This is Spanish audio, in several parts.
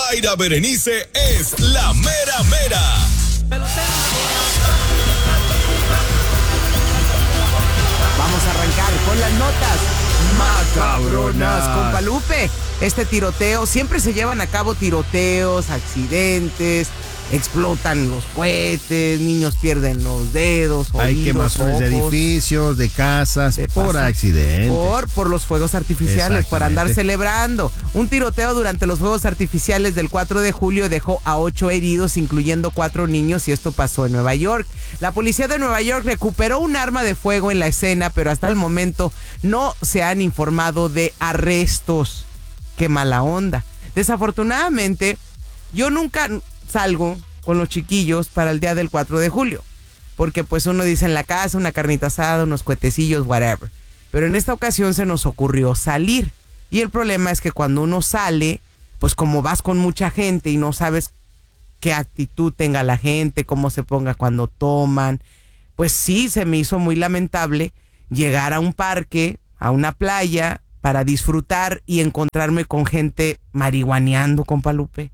Mayra Berenice es la mera mera. Vamos a arrancar con las notas macabronas, compa Lupe. Este tiroteo, siempre se llevan a cabo tiroteos, accidentes, explotan los cohetes, niños pierden los dedos, oídos, hay quemazones de edificios, de casas, por accidentes. Por los fuegos artificiales, por andar celebrando. Un tiroteo durante los fuegos artificiales del 4 de julio dejó a 8 heridos, incluyendo 4 niños, y esto pasó en Nueva York. La policía de Nueva York recuperó un arma de fuego en la escena, pero hasta el momento no se han informado de arrestos. Qué mala onda. Desafortunadamente, yo nunca salgo con los chiquillos para el día del 4 de julio, porque pues uno dice en la casa, una carnita asada, unos cuetecillos, whatever, pero en esta ocasión se nos ocurrió salir, y el problema es que cuando uno sale, pues como vas con mucha gente y no sabes qué actitud tenga la gente, cómo se ponga cuando toman, pues sí, se me hizo muy lamentable llegar a un parque, a una playa, para disfrutar y encontrarme con gente marihuaneando, compa Lupe,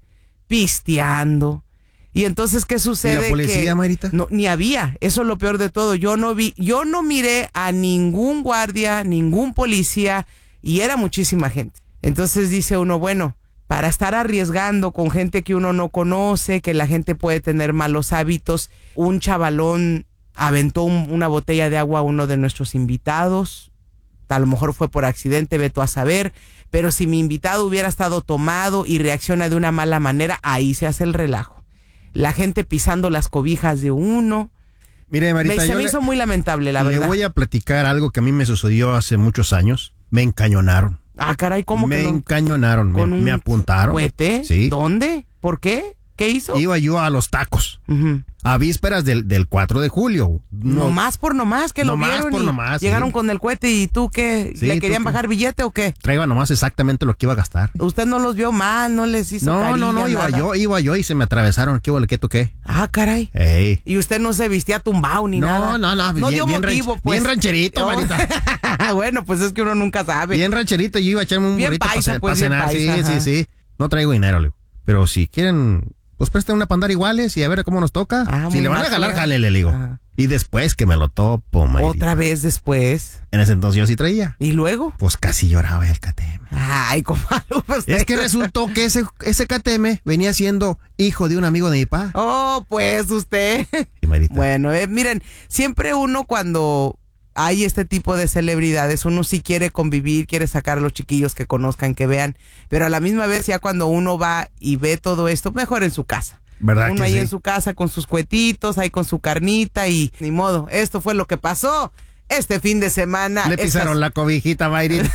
pisteando. Y entonces, ¿qué sucede? ¿Y la policía, Marita? No, ni había. Eso es lo peor de todo. Yo no miré a ningún guardia, ningún policía, y era muchísima gente. Entonces dice uno, bueno, para estar arriesgando con gente que uno no conoce, que la gente puede tener malos hábitos, un chavalón aventó una botella de agua a uno de nuestros invitados. A lo mejor fue por accidente, ve tú a saber, pero si mi invitado hubiera estado tomado y reacciona de una mala manera, ahí se hace el relajo. La gente pisando las cobijas de uno. Mire, Marita, se me hizo muy lamentable, la verdad. Le voy a platicar algo que a mí me sucedió hace muchos años. Me encañonaron. Ah, caray, ¿cómo que no? Me encañonaron, me apuntaron. ¿Cohete? Sí. ¿Dónde? ¿Por qué? ¿Qué hizo? Iba yo a los tacos. A vísperas del 4 de julio. Nomás por nomás que lo vieron por y nomás, llegaron sí. con el cohete, y tú qué, Sí, ¿le querían bajar billete o qué? Traiga nomás exactamente lo que iba a gastar. Usted no los vio mal, no les hizo carilla, No, nada. iba yo y se me atravesaron. ¿Qué huele, qué toqué? Ah, caray. Ey. Y usted no se vestía tumbado ni nada. No, No dio bien motivo, pues. Bien rancherito, Marita. Bueno, pues es que uno nunca sabe. Bien rancherito, yo iba a echarme un Bien burrito paisa, para cenar. bien paisa, Sí. No traigo dinero, le digo. Pero si quieren, pues presten una pandar iguales y a ver cómo nos toca. Si le van a jalar, jale, le digo. Y después que me lo topo, Marita. Otra vez después. En ese entonces yo sí traía. ¿Y luego? Pues casi lloraba el KTM. Ay, comadre. Es que resultó que ese KTM venía siendo hijo de un amigo de mi papá. Oh, pues usted. Sí, Marita. Bueno, miren, siempre uno cuando hay este tipo de celebridades, uno sí quiere convivir, quiere sacar a los chiquillos que conozcan, que vean, pero a la misma vez ya cuando uno va y ve todo esto, mejor en su casa. ¿Verdad Uno que ahí sí? en su casa con sus cuetitos, ahí con su carnita, y ni modo, esto fue lo que pasó este fin de semana. Le pisaron la cobijita, Mayrin.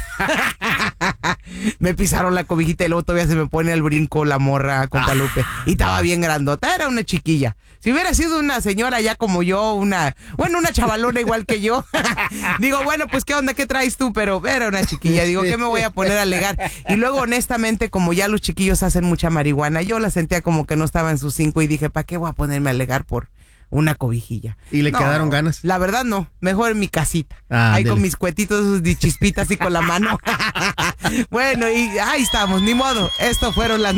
Me pisaron la cobijita y luego todavía se me pone al brinco la morra, compa Lupe. Y estaba bien grandota, era una chiquilla. Si hubiera sido una señora ya como yo, una chavalona igual que yo, digo, bueno, pues qué onda, qué traes tú, pero era una chiquilla, digo, ¿qué me voy a poner a alegar? Y luego, honestamente, como ya los chiquillos hacen mucha marihuana, yo la sentía como que no estaba en sus 5 y dije, ¿para qué voy a ponerme a alegar por una cobijilla? ¿Y le quedaron ganas? La verdad no, mejor en mi casita. Ah, ahí dele. con mis cuetitos esos de chispitas y con la mano. Bueno, y ahí estamos, ni modo. Esto fueron las